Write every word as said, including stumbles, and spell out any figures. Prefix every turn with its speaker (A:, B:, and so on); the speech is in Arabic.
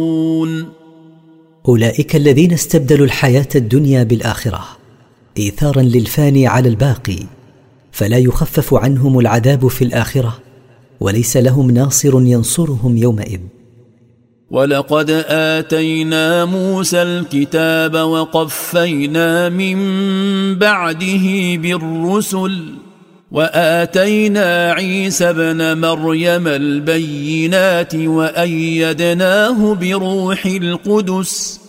A: أولئك الذين استبدلوا الحياة الدنيا بالآخرة إيثارا للفاني على الباقي، فلا يخفف عنهم العذاب في الآخرة، وليس لهم ناصر ينصرهم يومئذ.
B: ولقد آتينا موسى الكتاب وقفينا من بعده بالرسل وآتينا عيسى ابن مريم البينات وأيدناه بروح القدس